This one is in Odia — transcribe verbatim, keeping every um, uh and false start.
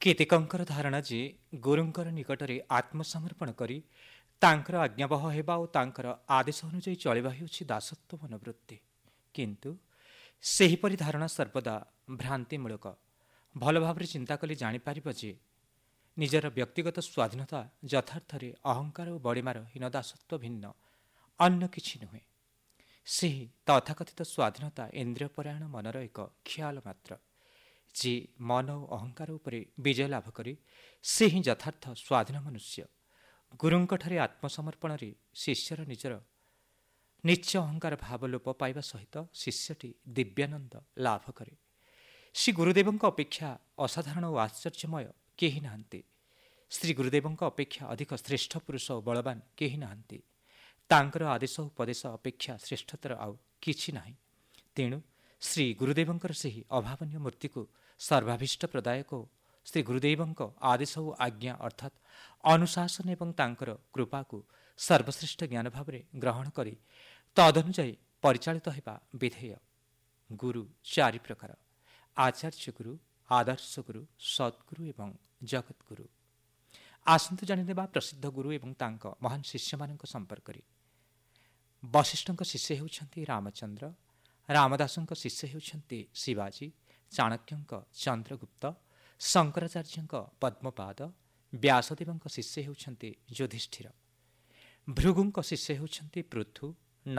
କେତେକଙ୍କର ଧାରଣା ଯେ ଗୁରୁଙ୍କର ନିକଟରେ ଆତ୍ମସମର୍ପଣ କରି ତାଙ୍କର ଆଜ୍ଞାବହ ହେବା ଓ ତାଙ୍କର ଆଦେଶ ଅନୁଯାୟୀ ଚଳିବା ହେଉଛି ଦାସତ୍ୱ ମନୋବୃତ୍ତି। କିନ୍ତୁ ସେହିପରି ଧାରଣା ସର୍ବଦା ଭ୍ରାନ୍ତିମୂଳକ। ଭଲ ଭାବରେ ଚିନ୍ତା କଲେ ଜାଣିପାରିବ ଯେ ନିଜର ବ୍ୟକ୍ତିଗତ ସ୍ୱାଧୀନତା ଯଥାର୍ଥରେ ଅହଙ୍କାର ଓ ବଡ଼ିମାର ହୀନ ଦାସତ୍ୱ ଭିନ୍ନ ଅନ୍ୟ କିଛି ନୁହେଁ। ସେହି ତଥାକଥିତ ସ୍ୱାଧୀନତା ଇନ୍ଦ୍ରିୟପରାୟଣ ମନର ଏକ ଖିଆଲ ମାତ୍ର। ଯିଏ ମନ ଓ ଅହଙ୍କାର ଉପରେ ବିଜୟ ଲାଭ କରେ ସେ ହିଁ ଯଥାର୍ଥ ସ୍ୱାଧୀନ ମନୁଷ୍ୟ। ଗୁରୁଙ୍କଠାରେ ଆତ୍ମସମର୍ପଣରେ ଶିଷ୍ୟର ନିଜର ନିଶ୍ଚ ଅହଙ୍କାର ଭାବ ଲୋପ ପାଇବା ସହିତ ଶିଷ୍ୟଟି ଦିବ୍ୟାନନ୍ଦ ଲାଭ କରେ। ଶ୍ରୀ ଗୁରୁଦେବଙ୍କ ଅପେକ୍ଷା ଅସାଧାରଣ ଓ ଆଶ୍ଚର୍ଯ୍ୟମୟ କେହି ନାହାନ୍ତି। ଶ୍ରୀ ଗୁରୁଦେବଙ୍କ ଅପେକ୍ଷା ଅଧିକ ଶ୍ରେଷ୍ଠ ପୁରୁଷ ଓ ବଳବାନ କେହି ନାହାନ୍ତି। ତାଙ୍କର ଆଦେଶ ଉପଦେଶ ଅପେକ୍ଷା ଶ୍ରେଷ୍ଠତର ଆଉ କିଛି ନାହିଁ। ତେଣୁ ଶ୍ରୀ ଗୁରୁଦେବଙ୍କର ସେହି ଅଭାବନୀୟ ମୂର୍ତ୍ତିକୁ ସର୍ବାଭୀଷ୍ଟ ପ୍ରଦାୟକ ଶ୍ରୀ ଗୁରୁଦେବଙ୍କ ଆଦେଶ ଓ ଆଜ୍ଞା ଅର୍ଥାତ୍ ଅନୁଶାସନ ଏବଂ ତାଙ୍କର କୃପାକୁ ସର୍ବଶ୍ରେଷ୍ଠ ଜ୍ଞାନ ଭାବରେ ଗ୍ରହଣ କରି ତଦନୁଯାୟୀ ପରିଚାଳିତ ହେବା ବିଧେୟ। ଗୁରୁ ଚାରି ପ୍ରକାର: ଆଚାର୍ଯ୍ୟ ଗୁରୁ, ଆଦର୍ଶ ଗୁରୁ, ସଦ୍ଗୁରୁ ଏବଂ ଜଗଦ୍ଗୁରୁ। ଆସନ୍ତୁ ଜାଣିନେବା ପ୍ରସିଦ୍ଧ ଗୁରୁ ଏବଂ ତାଙ୍କ ମହାନ ଶିଷ୍ୟମାନଙ୍କ ସମ୍ପର୍କରେ। ବଶିଷ୍ଠଙ୍କ ଶିଷ୍ୟ ହେଉଛନ୍ତି ରାମଚନ୍ଦ୍ର, ରାମଦାସଙ୍କ ଶିଷ୍ୟ ହେଉଛନ୍ତି ଶିବାଜୀ, ଚାଣକ୍ୟଙ୍କ ଚନ୍ଦ୍ରଗୁପ୍ତ, ଶଙ୍କରାଚାର୍ଯ୍ୟଙ୍କ ପଦ୍ମପାଦ, ବ୍ୟାସଦେବଙ୍କ ଶିଷ୍ୟ ହେଉଛନ୍ତି ଯୁଧିଷ୍ଠିର, ଭୃଗୁଙ୍କ ଶିଷ୍ୟ ହେଉଛନ୍ତି ପୃଥୁ,